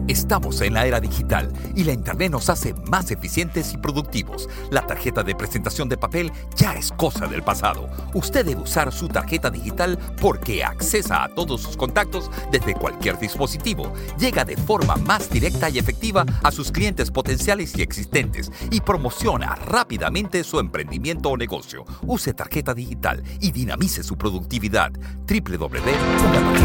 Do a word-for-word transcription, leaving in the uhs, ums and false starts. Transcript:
Estamos en la era digital y la Internet nos hace más eficientes y productivos. La tarjeta de presentación de papel ya es cosa del pasado. Usted debe usar su tarjeta digital porque accesa a todos sus contactos desde cualquier dispositivo. Llega de forma más directa y efectiva a sus clientes potenciales y existentes y promociona rápidamente su emprendimiento o negocio. Use tarjeta digital y dinamice su productividad. doble u doble u doble u punto